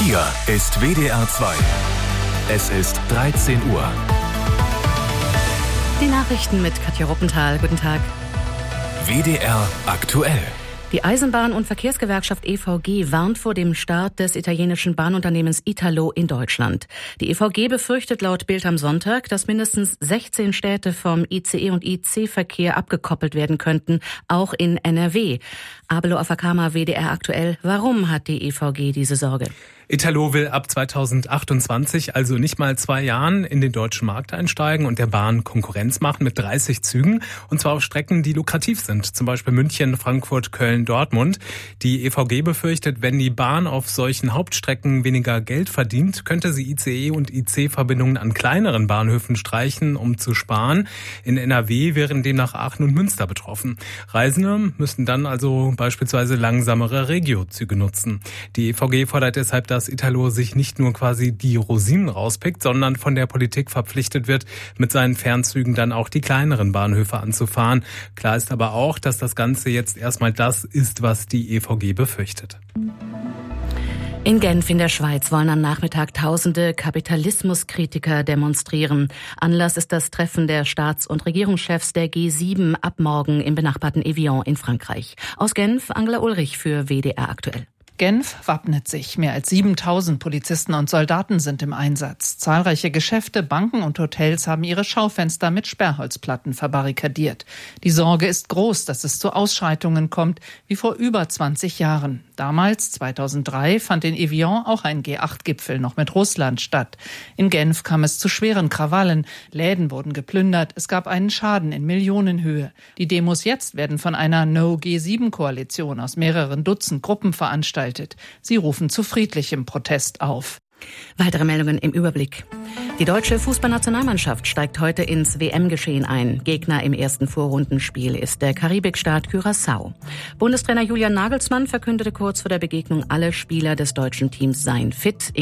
Hier ist WDR 2. Es ist 13 Uhr. Die Nachrichten mit Katja Ruppenthal. Guten Tag. WDR aktuell. Die Eisenbahn- und Verkehrsgewerkschaft EVG warnt vor dem Start des italienischen Bahnunternehmens Italo in Deutschland. Die EVG befürchtet laut Bild am Sonntag, dass mindestens 16 Städte vom ICE- und IC-Verkehr abgekoppelt werden könnten, auch in NRW. Abelo Afakama, WDR aktuell. Warum hat die EVG diese Sorge? Italo will ab 2028, also nicht mal 2 Jahren, in den deutschen Markt einsteigen und der Bahn Konkurrenz machen mit 30 Zügen. Und zwar auf Strecken, die lukrativ sind. Zum Beispiel München, Frankfurt, Köln, Dortmund. Die EVG befürchtet, wenn die Bahn auf solchen Hauptstrecken weniger Geld verdient, könnte sie ICE- und IC-Verbindungen an kleineren Bahnhöfen streichen, um zu sparen. In NRW wären demnach Aachen und Münster betroffen. Reisende müssten dann also beispielsweise langsamere Regio-Züge nutzen. Die EVG fordert deshalb, dass Italo sich nicht nur quasi die Rosinen rauspickt, sondern von der Politik verpflichtet wird, mit seinen Fernzügen dann auch die kleineren Bahnhöfe anzufahren. Klar ist aber auch, dass das Ganze jetzt erstmal das ist, was die EVG befürchtet. In Genf in der Schweiz wollen am Nachmittag Tausende Kapitalismuskritiker demonstrieren. Anlass ist das Treffen der Staats- und Regierungschefs der G7 ab morgen im benachbarten Evian in Frankreich. Aus Genf, Angela Ulrich für WDR aktuell. Genf wappnet sich. Mehr als 7.000 Polizisten und Soldaten sind im Einsatz. Zahlreiche Geschäfte, Banken und Hotels haben ihre Schaufenster mit Sperrholzplatten verbarrikadiert. Die Sorge ist groß, dass es zu Ausschreitungen kommt, wie vor über 20 Jahren. Damals, 2003, fand in Evian auch ein G8-Gipfel noch mit Russland statt. In Genf kam es zu schweren Krawallen. Läden wurden geplündert. Es gab einen Schaden in Millionenhöhe. Die Demos jetzt werden von einer No-G7-Koalition aus mehreren Dutzend Gruppen veranstaltet. Sie rufen zu friedlichem Protest auf. Weitere Meldungen im Überblick. Die deutsche Fußballnationalmannschaft steigt heute ins WM-Geschehen ein. Gegner im ersten Vorrundenspiel ist der Karibikstaat Curaçao. Bundestrainer Julian Nagelsmann verkündete kurz vor der Begegnung, alle Spieler des deutschen Teams seien fit.